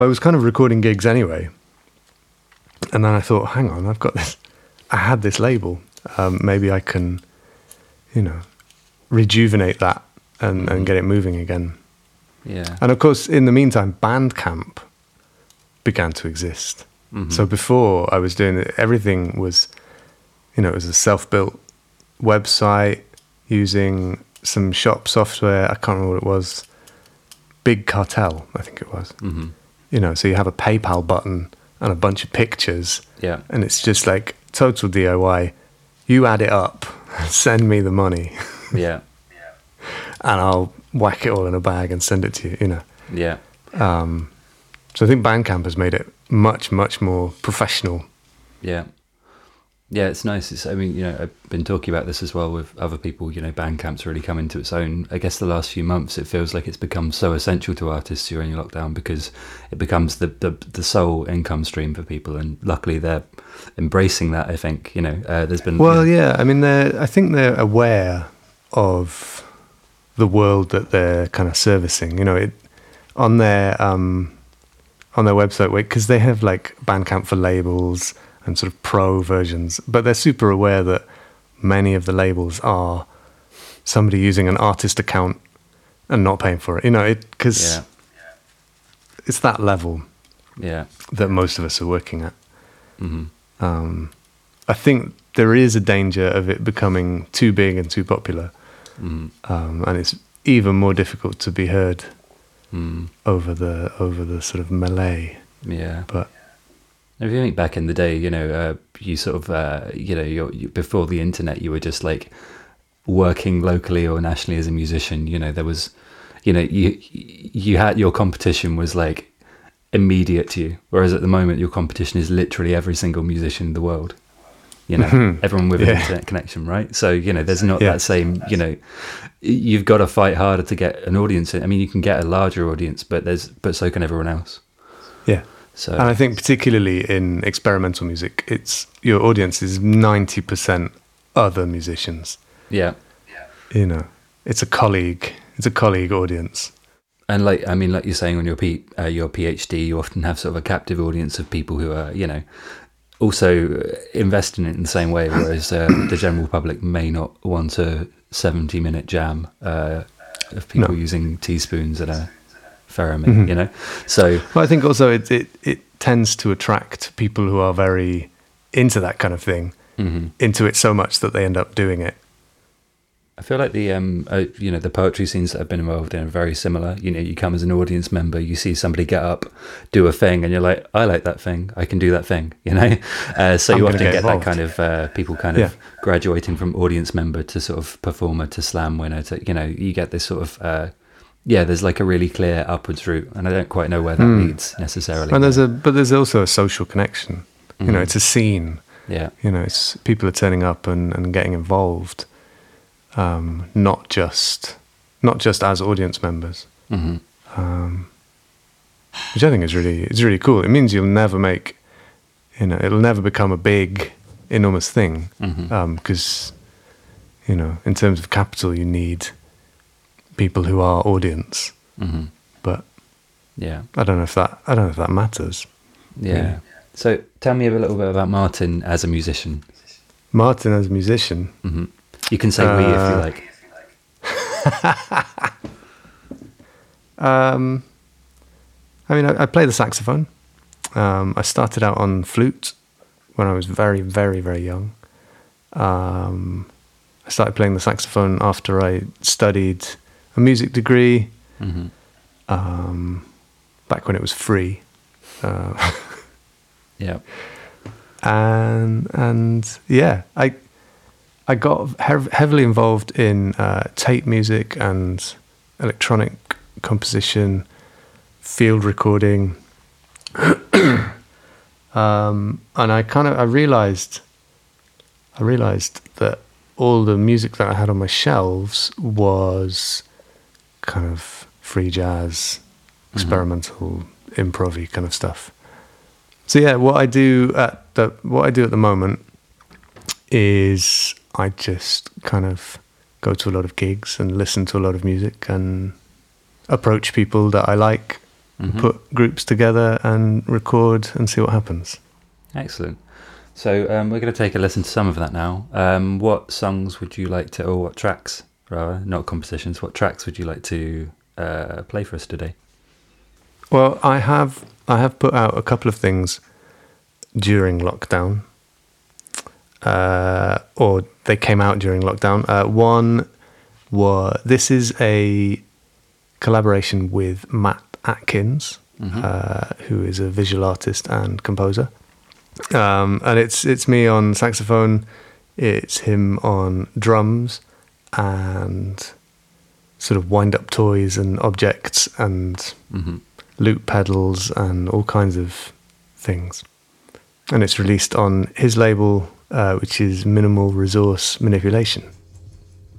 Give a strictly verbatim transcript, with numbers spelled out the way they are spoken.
I was kind of recording gigs anyway. And then I thought, hang on, I've got this, I had this label. Um, maybe I can, you know, rejuvenate that and, and get it moving again. Yeah. And of course, in the meantime, Bandcamp began to exist. Mm-hmm. So before I was doing it, everything was, you know, it was a self-built website using some shop software. I can't remember what it was. Big Cartel, I think it was. Mm-hmm. You know, so you have a PayPal button and a bunch of pictures. Yeah. And it's just like total D I Y. You add it up, send me the money. Yeah. And I'll whack it all in a bag and send it to you, you know. Yeah. Um, so I think Bandcamp has made it much, much more professional. Yeah. Yeah, it's nice. It's, I mean, you know, I've been talking about this as well with other people. You know, Bandcamp's really come into its own. I guess the last few months, it feels like it's become so essential to artists during lockdown because it becomes the, the, the sole income stream for people. And luckily they're embracing that, I think. You know, uh, there's been... Well, you know, yeah, I mean, they're, I think they're aware of the world that they're kind of servicing. You know, it on their, um, on their website, because they have like Bandcamp for labels and sort of pro versions, but they're super aware that many of the labels are somebody using an artist account and not paying for it, you know, it because yeah. it's that level yeah. that most of us are working at. Mm-hmm. Um, I think there is a danger of it becoming too big and too popular, mm. um, and it's even more difficult to be heard mm. over the over the sort of melee. Yeah, but. If you think back in the day, you know, uh, you sort of, uh, you know, you're, you, before the internet, you were just like working locally or nationally as a musician. You know, there was, you know, you you had your competition was like immediate to you, whereas at the moment your competition is literally every single musician in the world. You know, mm-hmm. everyone with yeah. an internet connection, right? So you know, there's not yeah. that same. You know, you've got to fight harder to get an audience. I mean, you can get a larger audience, but there's but so can everyone else. Yeah. So, and I think particularly in experimental music, it's your audience is ninety percent other musicians. Yeah. You know, it's a colleague, it's a colleague audience. And like, I mean, like you're saying on your P, uh, your PhD, you often have sort of a captive audience of people who are, you know, also invest in it in the same way, whereas uh, the general public may not want a seventy minute jam uh, of people no. using teaspoons and a theremin, mm-hmm. you know. So well, I think also it, it it tends to attract people who are very into that kind of thing, mm-hmm. into it so much that they end up doing it. I feel like the um uh, you know the poetry scenes that I've been involved in are very similar. You know, you come as an audience member, you see somebody get up, do a thing, and you're like, I like that thing, I can do that thing, you know. Uh, so you often get, get that kind of uh, people kind of yeah. graduating from audience member to sort of performer to slam winner to, you know, you get this sort of uh, yeah, there's like a really clear upwards route, and I don't quite know where that mm. leads necessarily. And there's a but there's also a social connection. Mm-hmm. You know, it's a scene. Yeah. You know, it's people are turning up and, and getting involved. Um, not just not just as audience members, mm-hmm. um, which I think is really it's really cool. It means you'll never make, you know, it'll never become a big, enormous thing because, mm-hmm. um, you know, in terms of capital, you need people who are audience. Mm-hmm. But yeah, I don't know if that I don't know if that matters. Yeah. Really. So tell me a little bit about Martin as a musician. Martin as a musician. Mm-hmm. You can say uh, we if you like. um, I mean, I, I play the saxophone. Um, I started out on flute when I was very, very, very young. Um, I started playing the saxophone after I studied a music degree, mm-hmm. um, back when it was free. Uh, yeah. And, and yeah, I... I got hev- heavily involved in uh, tape music and electronic composition, field recording, um, and I kind of I realized I realized that all the music that I had on my shelves was kind of free jazz, experimental, mm-hmm. improv-y kind of stuff. So yeah, what I do at the what I do at the moment is I just kind of go to a lot of gigs and listen to a lot of music and approach people that I like Mm-hmm. put groups together and record and see what happens. Excellent. So um, we're going to take a listen to some of that now. Um, what songs would you like to, or what tracks, rather, not compositions, what tracks would you like to uh, play for us today? Well, I have I have put out a couple of things during lockdown, uh, or they came out during lockdown. Uh, one was, this is a collaboration with Matt Atkins, mm-hmm. uh, who is a visual artist and composer. Um, and it's it's me on saxophone, it's him on drums, and sort of wind-up toys and objects and mm-hmm. loop pedals and all kinds of things. And it's released on his label, uh, which is Minimal Resource Manipulation.